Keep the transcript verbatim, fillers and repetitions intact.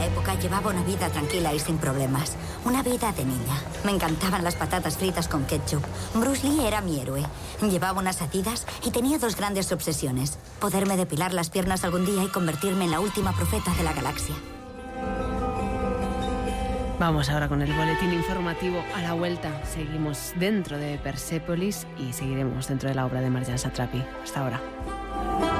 aquella época llevaba una vida tranquila y sin problemas. Una vida de niña. Me encantaban las patatas fritas con ketchup. Bruce Lee era mi héroe. Llevaba unas Adidas y tenía dos grandes obsesiones. Poderme depilar las piernas algún día y convertirme en la última profeta de la galaxia. Vamos ahora con el boletín informativo. A la vuelta seguimos dentro de Persépolis y seguiremos dentro de la obra de Marjane Satrapi. Hasta ahora.